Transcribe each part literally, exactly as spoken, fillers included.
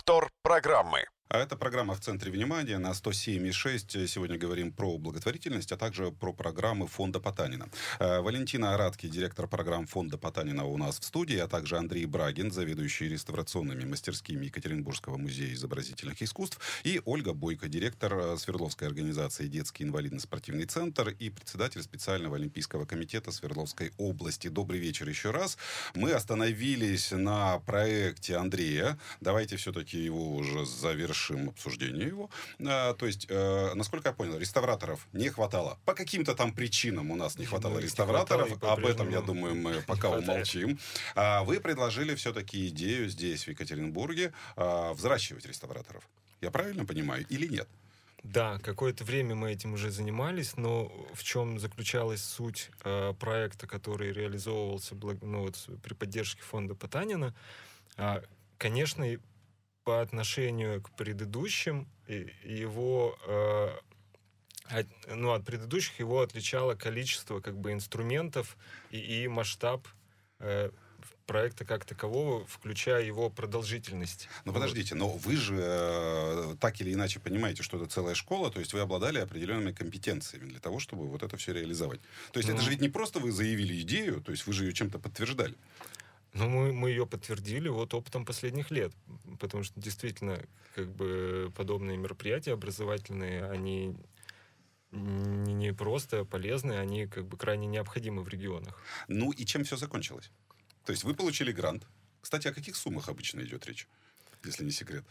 Повтор программы. А это программа «В центре внимания» на сто семь и шесть. Сегодня говорим про благотворительность, а также про программы фонда Потанина. Валентина Аратки, директор программ фонда Потанина, у нас в студии, а также Андрей Брагин, заведующий реставрационными мастерскими Екатеринбургского музея изобразительных искусств, и Ольга Бойко, директор Свердловской организации «Детский инвалидно-спортивный центр» и председатель специального олимпийского комитета Свердловской области. Добрый вечер еще раз. Мы остановились на проекте Андрея. Давайте все-таки его уже завершим. Обсуждение его. А, то есть, э, насколько я понял, реставраторов не хватало. По каким-то там причинам у нас не хватало ну, реставраторов. Не хватало, Об этом, я думаю, мы пока умолчим. А вы предложили все-таки идею здесь, в Екатеринбурге, а, взращивать реставраторов. Я правильно понимаю или нет? Да, какое-то время мы этим уже занимались, но в чем заключалась суть э, проекта, который реализовывался благ, ну, вот, при поддержке фонда Потанина, э, конечно, по отношению к предыдущим, его, э, от, ну, от предыдущих его отличало количество как бы инструментов и, и масштаб э, проекта как такового, включая его продолжительность. Ну, подождите, но вы же э, так или иначе понимаете, что это целая школа, то есть вы обладали определенными компетенциями для того, чтобы вот это все реализовать. То есть ну, это же ведь не просто вы заявили идею, то есть вы же ее чем-то подтверждали. Ну, мы, мы ее подтвердили вот опытом последних лет, потому что действительно, как бы, подобные мероприятия образовательные, они не, не просто полезны, они как бы крайне необходимы в регионах. Ну, и чем все закончилось? То есть вы получили грант. Кстати, о каких суммах обычно идет речь, если не секрет?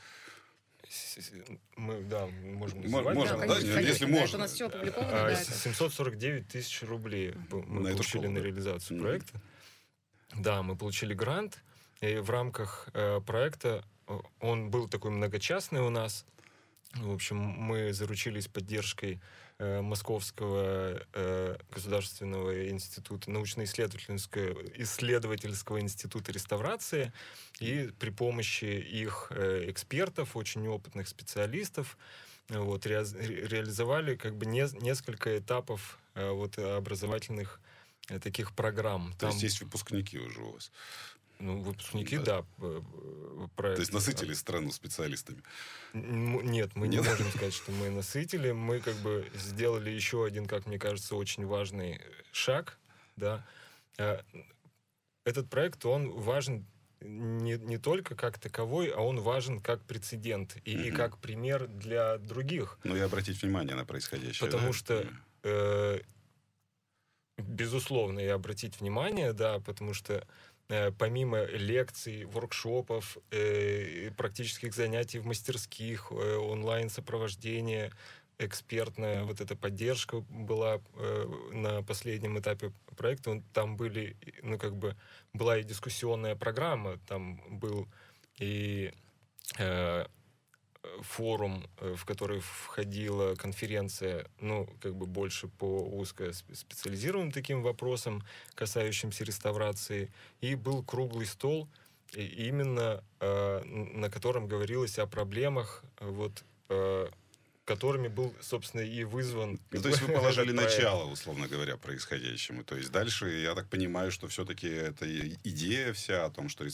Мы, да, можем называть. Можно, да, да, конечно, если конечно. можно. Это у нас все опубликовано. А, да, это... семьсот сорок девять тысяч рублей мы на получили школу, на да? реализацию Mm-hmm. проекта. Да, мы получили грант, и в рамках э, проекта, он был такой многочастный у нас. В общем, мы заручились поддержкой э, Московского э, государственного института, научно-исследовательского исследовательского института реставрации, и при помощи их э, экспертов, очень опытных специалистов, вот, ре, реализовали как бы не, несколько этапов э, вот, образовательных э, таких программ. То Там, есть есть выпускники уже у вас? Ну, выпускники, да. да проект. То есть насытили страну специалистами? Нет, мы Нет? не можем сказать, что мы насытили. Мы как бы сделали еще один, как мне кажется, очень важный шаг. Да. Этот проект, он важен не, не только как таковой, а он важен как прецедент и, mm-hmm. и как пример для других. Ну и обратить внимание на происходящее. Потому да? что... Э, безусловно, и обратить внимание, да, потому что э, помимо лекций, воркшопов, э, практических занятий в мастерских, э, онлайн-сопровождение, экспертная вот эта поддержка была э, на последнем этапе проекта. Там были, ну, как бы, была и дискуссионная программа, там был и э, форум, в который входила конференция, ну, как бы больше по узкоспециализированным таким вопросам, касающимся реставрации, и был круглый стол, именно э, на котором говорилось о проблемах, вот, э, которыми был, собственно, и вызван... Ну, то есть вы положили начало, условно говоря, происходящему. То есть дальше, я так понимаю, что все-таки эта идея вся о том, что